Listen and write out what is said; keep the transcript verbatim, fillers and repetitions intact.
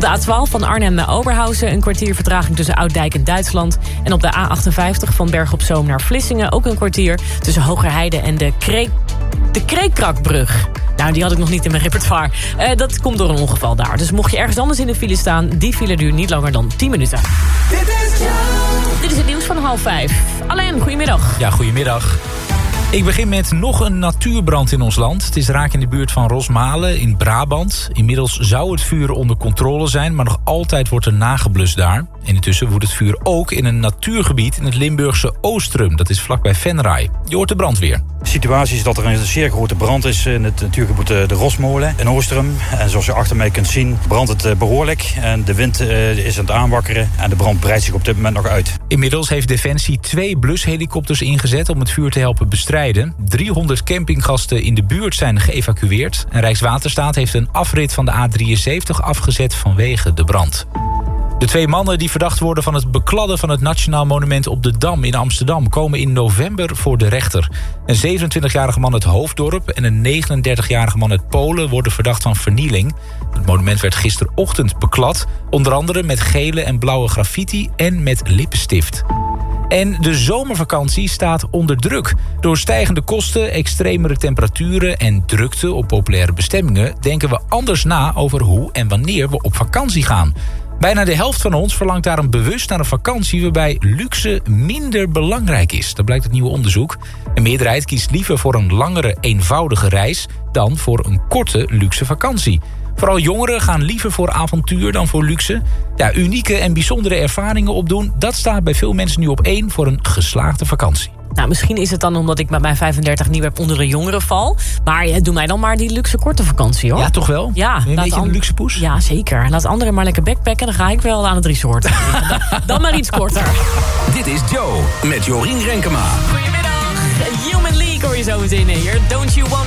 de A twaalf van Arnhem naar Oberhausen een kwartier vertraging tussen Ouddijk en Duitsland. En op de A achtenvijftig van Berg op Zoom naar Vlissingen ook een kwartier tussen Hogerheide en de Kreek... De Kreekrakbrug. Nou, die had ik nog niet in mijn repertoire. Uh, dat komt door een ongeval daar. Dus mocht je ergens anders in de file staan, die file duurt niet langer dan tien minuten. Dit is, Dit is het nieuws van half vijf. Alain, goedemiddag. Ja, goedemiddag. Ik begin met nog een natuurbrand in ons land. Het is raak in de buurt van Rosmalen in Brabant. Inmiddels zou het vuur onder controle zijn, maar nog altijd wordt er nageblust daar. En intussen woedt het vuur ook in een natuurgebied in het Limburgse Oostrum. Dat is vlakbij Venray. Je hoort de brandweer. De situatie is dat er een zeer grote brand is in het natuurgebied de Rosmolen in Oostrum. En zoals je achter mij kunt zien, brandt het behoorlijk. En de wind is aan het aanwakkeren en de brand breidt zich op dit moment nog uit. Inmiddels heeft Defensie twee blushelikopters ingezet om het vuur te helpen bestrijden. driehonderd campinggasten in de buurt zijn geëvacueerd. En Rijkswaterstaat heeft een afrit van de A drieënzeventig afgezet vanwege de brand. De twee mannen die verdacht worden van het bekladden van het Nationaal Monument op de Dam in Amsterdam komen in november voor de rechter. Een zevenentwintigjarige man uit Hoofddorp en een negenendertigjarige man uit Polen worden verdacht van vernieling. Het monument werd gisterochtend beklad, onder andere met gele en blauwe graffiti en met lippenstift. En de zomervakantie staat onder druk. Door stijgende kosten, extremere temperaturen en drukte op populaire bestemmingen denken we anders na over hoe en wanneer we op vakantie gaan. Bijna de helft van ons verlangt daarom bewust naar een vakantie waarbij luxe minder belangrijk is. Dat blijkt uit nieuw onderzoek. Een meerderheid kiest liever voor een langere, eenvoudige reis dan voor een korte, luxe vakantie. Vooral jongeren gaan liever voor avontuur dan voor luxe. Ja, unieke en bijzondere ervaringen opdoen, dat staat bij veel mensen nu op één voor een geslaagde vakantie. Nou, misschien is het dan omdat ik met mijn vijfendertig niet meer onder de jongeren val. Maar ja, doe mij dan maar die luxe korte vakantie, hoor. Ja, toch wel? Ja, een beetje an... een luxe poes? Ja, zeker. Laat anderen maar lekker backpacken, dan ga ik wel aan het resort. dan, dan maar iets korter. Dit is Joe met Jorien Renkema. Goedemiddag. Human League hoor je zo meteen hier. Don't you want